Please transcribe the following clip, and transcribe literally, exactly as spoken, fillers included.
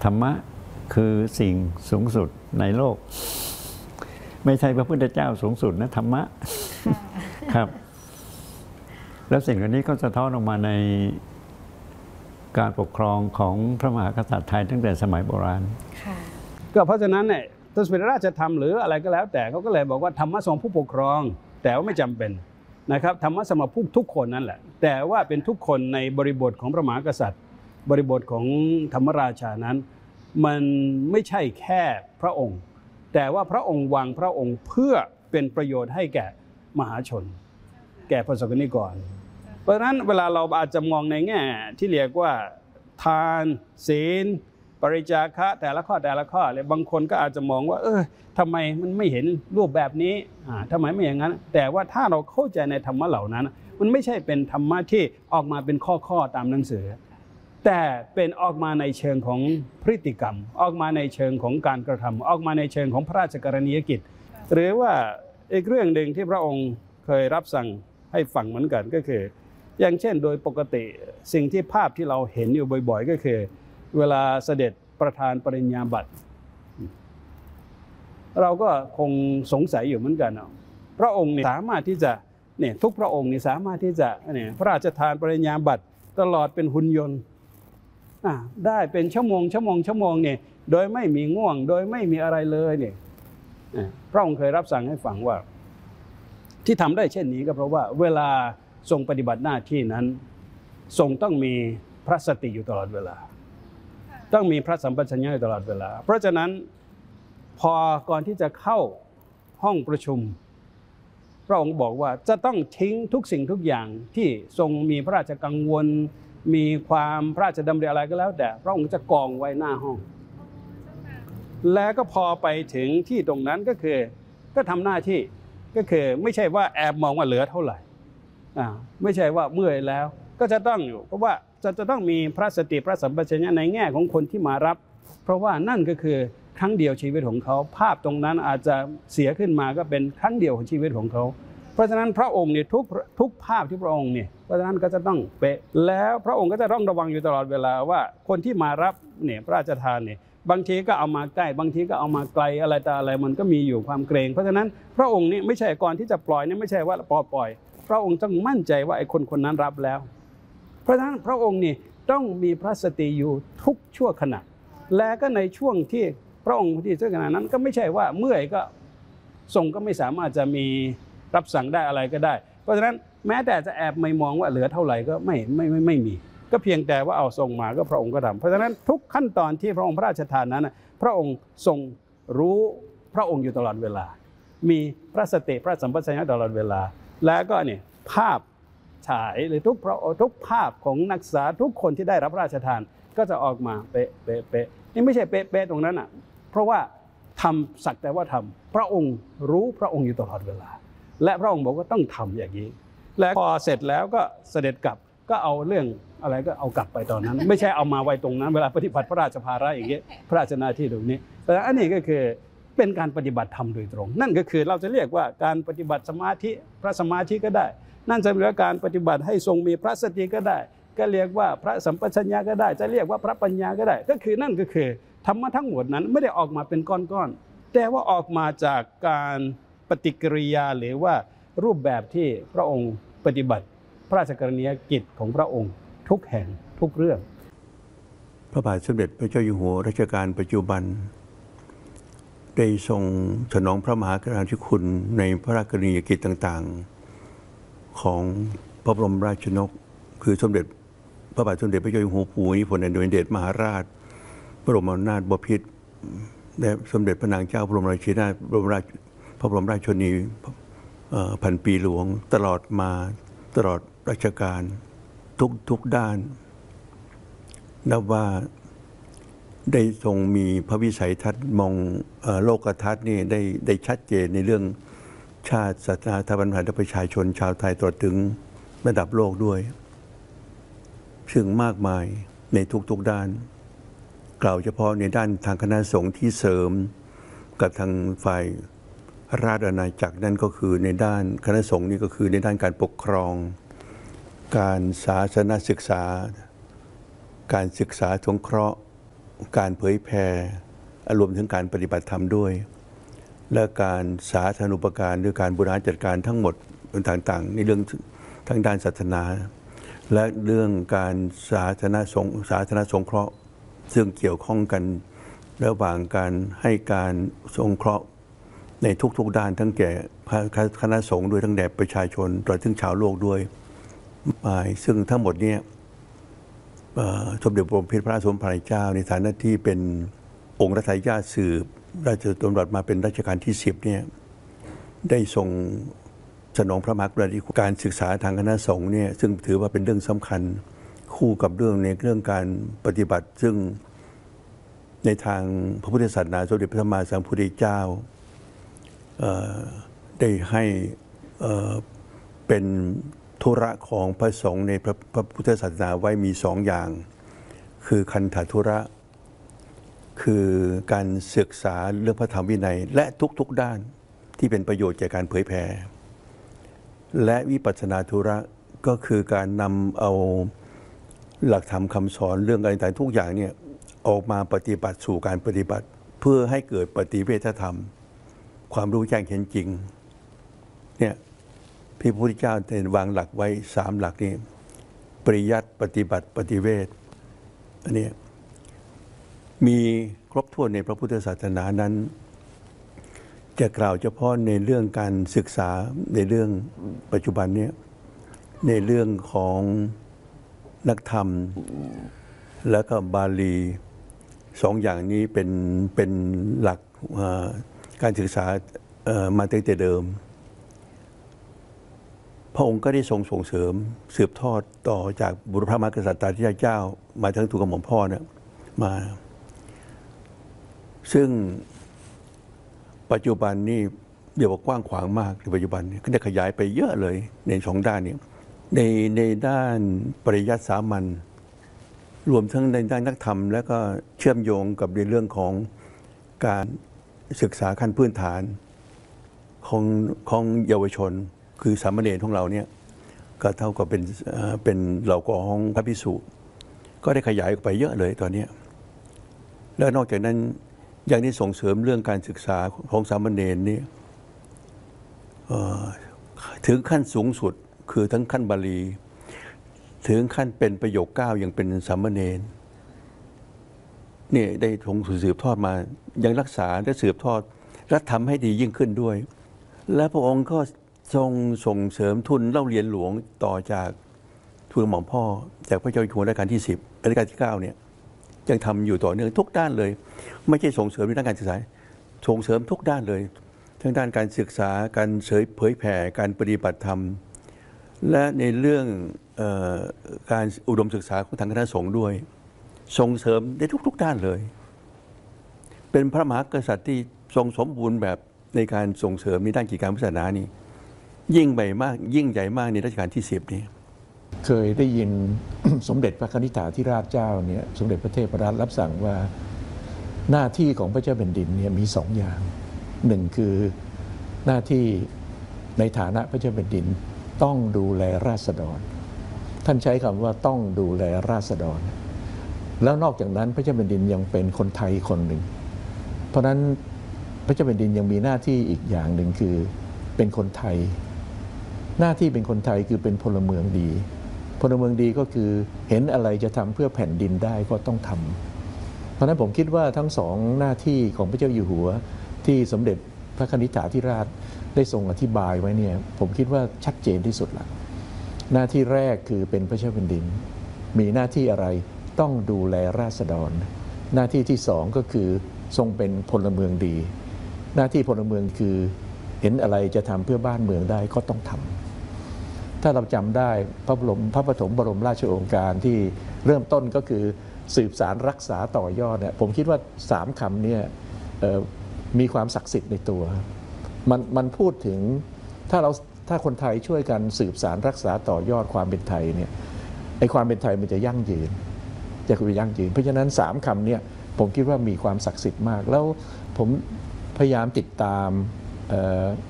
ธรรมะคือสิ่งสูงสุดในโลกไม่ใช่พระพุทธเจ้าสูงสุดนะธรรมะครับแล้วสิ่งเหล่านี้ก็สะท้อนออกมาในการปกครองของพระมหากษัตริย์ไทยตั้งแต่สมัยโบราณก็เพราะฉะนั้นเนี่ยตัวสมเด็จราชธรรมหรืออะไรก็แล้วแต่เขาก็เลยบอกว่าธรรมะสำหรับผู้ปกครองแต่ว่าไม่จำเป็นนะครับธรรมะสำหรับผู้ทุกคนนั่นแหละแต่ว่าเป็นทุกคนในบริบทของพระมหากษัตริย์บริบทของธรรมราชานั้นมันไม่ใช่แค่พระองค์แต่ว่าพระองค์วางพระองค์เพื่อเป็นประโยชน์ให้แก่มหาชนแก่ประสบนิกรเพราะฉะนั้นเวลาเราอาจจะมองในแง่ที่เรียกว่าทานศีลปริจาคะแต่ละข้อแต่ละข้อเลยบางคนก็อาจจะมองว่าเออทำไมมันไม่เห็นรูปแบบนี้อ่าทำไมไม่อย่างนั้นแต่ว่าถ้าเราเข้าใจในธรรมะเหล่านั้นมันไม่ใช่เป็นธรรมะที่ออกมาเป็นข้อๆตามหนังสือแต่เป็นออกมาในเชิงของพฤติกรรมออกมาในเชิงของการกระทำออกมาในเชิงของพระราชกรณียกิจหรือว่าอีกเรื่องหนึ่งที่พระองค์เคยรับสั่งให้ฟังเหมือนกันก็คืออย่างเช่นโดยปกติสิ่งที่ภาพที่เราเห็นอยู่บ่อยๆก็คือเวลาเสด็จประธานปริญญาบัตรเราก็คงสงสัยอยู่เหมือนกันเนาะพระองค์สามารถที่จะเนี่ยทุกพระองค์นี่สามารถที่จะเนี่ยพระราชทานปริญญาบัตรตลอดเป็นหุ่นยนต์ได้เป็นชั่วโมงชั่วโมงชั่วโมงเนี่ยโดยไม่มีง่วงโดยไม่มีอะไรเลยเนี่ยพระองค์เคยรับสั่งให้ฟังว่าที่ทำได้เช่นนี้ก็เพราะว่าเวลาทรงปฏิบัติหน้าที่นั้นทรงต้องมีพระสติอยู่ตลอดเวลาต้องมีพระสัมปชัญญะอยู่ตลอดเวลาเพราะฉะนั้นพอก่อนที่จะเข้าห้องประชุมพระองค์บอกว่าจะต้องทิ้งทุกสิ่งทุกอย่างที่ทรงมีพระราชกังวลมีความพระราชดำริอะไรก็แล้วแต่พระองค์จะกองไว้หน้าห้องแล้วก็พอไปถึงที่ตรงนั้นก็คือก็ทำหน้าที่ก็คือไม่ใช่ว่าแอบมองว่าเหลือเท่าไหร่ไม่ใช่ว่าเมื่อยแล้วก็จะต้องอยู่เพราะว่าจะจะต้องมีพระสติพระสัมปชัญญะในแง่ของคนที่มารับเพราะว่านั่นก็คือครั้งเดียวชีวิตของเขาภาพตรงนั้นอาจจะเสียขึ้นมาก็เป็นครั้งเดียวของชีวิตของเขาเพราะฉะนั้นพระองค์เนี่ยทุกทุกภาพที่พระองค์เนี่ยเพราะฉะนั้นก็จะต้องเป๊ะแล้วพระองค์ก็จะต้องระวังอยู่ตลอดเวลาว่าคนที่มารับเนี่ยพระราชทานเนี่ยบางทีก็เอามาใกล้บางทีก็เอามาไกลอะไรต่ออะไรมันก็มีอยู่ความเกรงเพราะฉะนั้นพระองค์นี่ไม่ใช่ก่อนที่จะปล่อยนี่ไม่ใช่ว่าปล่อยปล่อยพระองค์ต้องมั่นใจว่าไอ้คนคนนั้นรับแล้วเพราะฉะนั้นพระองค์นี่ต้องมีพระสติอยู่ทุกชั่วขณะและก็ในช่วงที่พระองค์ที่ชั่วขณะนั้นก็ไม่ใช่ว่าเมื่อยก็ทรงก็ไม่สามารถจะมีรับสั่งได้อะไรก็ได้เพราะฉะนั้นแม้แต่จะแอบไม่มองว่าเหลือเท่าไหร่ก็ไม่ไม่ไม่ไม่มีก็เพียงแต่ว่าเอาทรงมาก็พระองค์ก็ทำเพราะฉะนั้นทุกขั้นตอนที่พระองค์พระราชทานนั้นพระองค์ทรงรู้พระองค์อยู่ตลอดเวลามีพระสติพระสัมปชัญญะตลอดเวลาแล้วก็เนี่ยภาพฉายหรือทุกพระทุกภาพของนักศึกษาทุกคนที่ได้รับพระราชทานก็จะออกมาเป๊ะเป๊ะเป๊ะนี่ไม่ใช่เป๊ะเป๊ะตรงนั้นอ่ะเพราะว่าทำสักแต่ว่าทำพระองค์รู้พระองค์อยู่ตลอดเวลาและพระองค์บอกว่าต้องทำอย่างนี้และพอเสร็จแล้วก็เสด็จกลับก็เอาเรื่องอะไรก็เอากลับไปตอนนั้นไม่ใช่เอามาไว้ตรงนั้นเวลาปฏิบัติพระราชภาระอย่างนี้พระราชหน้าที่ตรงนี้แต่อันนี้ก็คือเป็นการปฏิบัติธรรมโดยตรงนั่นก็คือเราจะเรียกว่าการปฏิบัติสมาธิพระสมาธิก็ได้นั่นจะเรียกการปฏิบัติให้ทรงมีพระสติก็ได้ก็เรียกว่าพระสัมปชัญญะก็ได้จะเรียกว่าพระปัญญาก็ได้ก็คือนั่นก็คือธรรมะทั้งหมดนั้นไม่ได้ออกมาเป็นก้อนๆแต่ว่าออกมาจากการปฏิกิริยาหรือว่ารูปแบบที่พระองค์ปฏิบัติพระราชกรณียกิจของพระองค์ทุกแห่งทุกเรื่องพระบาทสมเด็จพระเจ้าอยู่หัวรัชกาลปัจจุบันได้ทรงสนองพระมหากรุณาธิคุณในพระราชกรณียกิจต่างๆของพระบรมราชชนกคือสมเด็จพระบาทสมเด็จพระเจ้าอยู่หัวภูมิพลอดุลยเดชมหาราชบรมนาถบพิตรและสมเด็จพระนางเจ้าบรมราชินีนาถบรมราชพระบรมราชชนนีพันปีหลวงตลอดมาตลอดราชการทุกทุกด้านนับว่าได้ทรงมีพระวิสัยทัศน์มองโลกทัศน์นี่ได้ได้ชัดเจนในเรื่องชาติศาสนาธรรมและประชาชนชาวไทยตลอดถึงระดับโลกด้วยซึ่งมากมายในทุกๆด้านกล่าวเฉพาะในด้านทางคณะสงฆ์ที่เสริมกับทางฝ่ายราชอาณาจักรนั่นก็คือในด้านคณะสงฆ์นี่ก็คือในด้านการปกครองการศาสนศึกษาการศึกษาสงเคราะห์การเผยแผ่รวมถึงการปฏิบัติธรรมด้วยและการสาธารณูปการด้วยการบริหารจัดการทั้งหมดต่างๆในเรื่องทั้งด้านศาสนาและเรื่องการสาธารณสงสาธารณสงเคราะห์ซึ่งเกี่ยวข้องกันระหว่างการให้การสงเคราะห์ในทุกๆด้านทั้งแก่คณะสงฆ์ด้วยทั้งแด่ประชาชนตลอดถึงชาวโลกด้วยซึ่งทั้งหมดนี้สมเด็จพระบรมพระสมภารเจ้าในฐานะที่เป็นองค์รัชทายาทสืบราชดำรัสมาเป็นรัชกาลที่สิบเนี่ยได้ทรงสนองพระมหากรุณาธิคุณการศึกษาทางคณะสงฆ์เนี่ยซึ่งถือว่าเป็นเรื่องสำคัญคู่กับเรื่องในเรื่องการปฏิบัติซึ่งในทางพระพุทธศาสนาสมเด็จพระสัมมาสัมพุทธเจ้าได้ให้เป็นธุระของพระสงฆ์ในพระพระพุทธศาสนาไว้มีสองอย่างคือคันธธุระคือการศึกษาเรื่องพระธรรมวินัยและทุกๆด้านที่เป็นประโยชน์แก่การเผยแผ่และวิปัสสนาธุระก็คือการนำเอาหลักธรรมคำสอนเรื่องอะไรต่างๆทุกอย่างเนี่ยออกมาปฏิบัติสู่การปฏิบัติเพื่อให้เกิดปฏิเวทธรรมความรู้แจ้งเห็นจริงเนี่ยพระพุทธเจ้าได้วางหลักไว้สามหลักนี้ปริยัติปฏิบัติปฏิเวทอันนี้มีครบถ้วนในพระพุทธศาสนานั้นจะกล่าวเฉพาะในเรื่องการศึกษาในเรื่องปัจจุบันนี้ในเรื่องของนักธรรมแล้วก็บาลีสองอย่างนี้เป็นเป็นหลักการศึกษามาตั้งแต่เดิมพระองค์ก็ได้ทรงส่งเสริมสืบทอดต่อจากบุรพมหากษัตริย์เจ้ามาทั้งถูกกระหม่อมพ่อเนี่ยมาซึ่งปัจจุบันนี่เดี๋ยวกว้างขวางมากในปัจจุบันนี้ก็ได้ขยายไปเยอะเลยในสองด้านนี้ในในด้านปริยัติสามัญรวมทั้งในด้านนักธรรมแล้วก็เชื่อมโยงกับในเรื่องของการศึกษาขั้นพื้นฐานของของเยาวชนคือสามเณรของเราเนี่ยก็เท่ากับเป็นเป็นเหล่ากองพระภิกษุก็ได้ขยายออกไปเยอะเลยตอนนี้แล้วนอกจากนั้นยังได้ส่งเสริมเรื่องการศึกษาของสามเณรนี่ถึงขั้นสูงสุดคือทั้งขั้นบาลีถึงขั้นเป็นประโยคเก้ายังเป็นสามเณรนี่ได้ทรงสืบทอดมายังรักษาและสืบทอดและทำให้ดียิ่งขึ้นด้วยและพระองค์ก็ทรงส่งเสริมทุนเล่าเรียนหลวงต่อจากทุนหม่อมพ่อจากพระเจ้าอยู่หัวรัชกาลที่สิบรัชกาลที่เก้าเนี่ยยังทำอยู่ต่อเนื่องทุกด้านเลยไม่ใช่ส่งเสริมในด้านการศึกษาส่งเสริมทุกด้านเลยทั้งด้านการศึกษาการเผยแผ่การปฏิบัติธรรมและในเรื่องเอ่อการอุดมศึกษาของทางคณะสงฆ์ด้วยส่งเสริมได้ทุกๆด้านเลยเป็นพระมหากษัตริย์ที่ทรงสมบูรณ์แบบในการส่งเสริมในด้านกิจการพุทธศาสนานี่ยิ่งใหญ่มากยิ่งใหญ่มากในรัชกาลที่สิบนี้เคยได้ยิน สมเด็จพระนิธิธิราชเจ้าเนี่ยสมเด็จพระเทพรัตน์รับสั่งว่าหน้าที่ของพระเจ้าแผ่นดินเนี่ยมีสองอย่างหนึ่งคือหน้าที่ในฐานะพระเจ้าแผ่นดินต้องดูแลราษฎรท่านใช้คำว่าต้องดูแลราษฎรแล้วนอกจากนั้นพระเจ้าแผ่นดินยังเป็นคนไทยคนหนึ่งเพราะฉะนั้นพระเจ้าแผ่นดินยังมีหน้าที่อีกอย่างหนึ่งคือเป็นคนไทยหน้าที่เป็นคนไทยคือเป็นพลเมืองดีพลเมืองดีก็คือเห็นอะไรจะทำเพื่อแผ่นดินได้ก็ต้องทำเพราะฉะนั้นผมคิดว่าทั้งสองหน้าที่ของพระเจ้าอยู่หัวที่สมเด็จพระนิธิธิราชได้ทรงอธิบายไว้เนี่ยผมคิดว่าชัดเจนที่สุดละหน้าที่แรกคือเป็นพระเจ้าแผ่นดินมีหน้าที่อะไรต้องดูแลราษฎรหน้าที่ที่สองก็คือทรงเป็นพลเมืองดีหน้าที่พลเมืองคือเห็นอะไรจะทำเพื่อบ้านเมืองได้ก็ต้องทำถ้าเราจำได้พระบรมพระปฐมบรมราชโองการที่เริ่มต้นก็คือสืบสารรักษาต่อยอดเนี่ยผมคิดว่าสามคำเนี่ยมีความศักดิ์สิทธิ์ในตัวมันมันพูดถึงถ้าเราถ้าคนไทยช่วยกันสืบสารรักษาต่อยอดความเป็นไทยเนี่ยไอความเป็นไทยมันจะยั่งยืนจะคือยั่งยืนเพราะฉะนั้นสามคำเนี่ยผมคิดว่ามีความศักดิ์สิทธิ์มากแล้วผมพยายามติดตาม